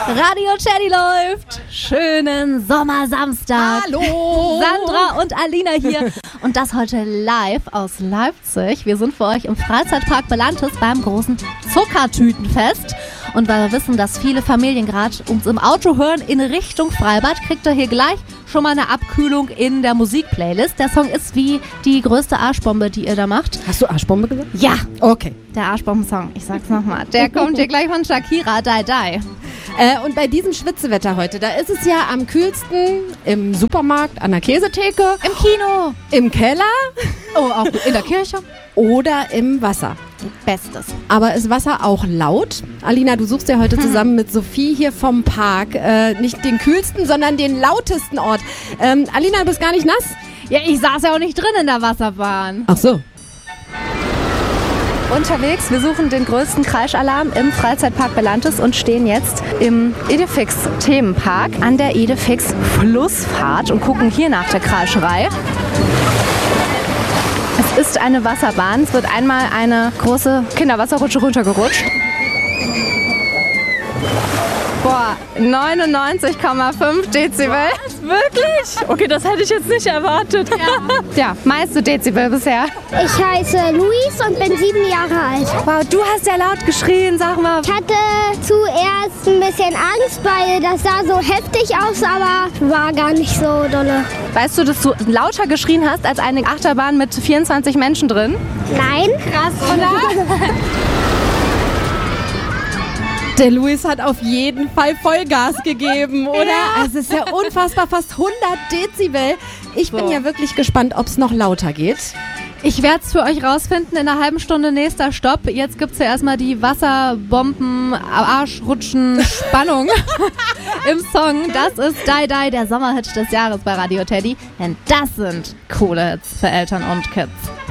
Radio Teddy läuft. Schönen Sommersamstag. Hallo. Sandra und Alina hier. Und das heute live aus Leipzig. Wir sind für euch im Freizeitpark Belantes beim großen Zuckertütenfest. Und weil wir wissen, dass viele Familien gerade uns im Auto hören in Richtung Freibad, kriegt ihr hier gleich schon mal eine Abkühlung in der Musikplaylist. Der Song ist wie die größte Arschbombe, die ihr da macht. Hast du Arschbombe gesagt? Ja. Okay. Der Arschbomben-Song, ich sag's nochmal. Der kommt hier gleich von Shakira, Die Die. Und bei diesem Schwitzewetter heute, da ist es ja am kühlsten im Supermarkt, an der Käsetheke, Im Kino. im Keller Oh, auch in der Kirche. oder im Wasser. Bestes. Aber ist Wasser auch laut? Alina, du suchst ja heute zusammen mit Sophie hier vom Park nicht den kühlsten, sondern den lautesten Ort. Alina, du bist gar nicht nass? Ja, ich saß ja auch nicht drin in der Wasserbahn. Ach so. Unterwegs, wir suchen den größten Kreischalarm im Freizeitpark Belantes und stehen jetzt im Edefix Themenpark an der Edefix Flussfahrt und gucken hier nach der Kreischerei. Es ist eine Wasserbahn. Es wird einmal eine große Kinderwasserrutsche runtergerutscht. Boah, 99,5 Dezibel. Was? Wirklich? Okay, das hätte ich jetzt nicht erwartet. Ja, meiste Dezibel bisher. Ich heiße Luis und bin 7 Jahre alt. Wow, du hast ja laut geschrien, sag mal. Ich hatte zuerst ein bisschen Angst, weil das sah so heftig aus, aber war gar nicht so dolle. Weißt du, dass du lauter geschrien hast als eine Achterbahn mit 24 Menschen drin? Nein. Krass, oder? Der Luis hat auf jeden Fall Vollgas gegeben, oder? Ja. Es ist ja unfassbar, fast 100 Dezibel. Ich bin So. ja wirklich gespannt, ob es noch lauter geht. Ich werde es für euch rausfinden. In einer halben Stunde nächster Stopp. Jetzt gibt es ja erstmal die Wasserbomben, Arschrutschen, Spannung im Song. Das ist Die Die, der Sommerhit des Jahres bei Radio Teddy. Denn das sind coole Hits für Eltern und Kids.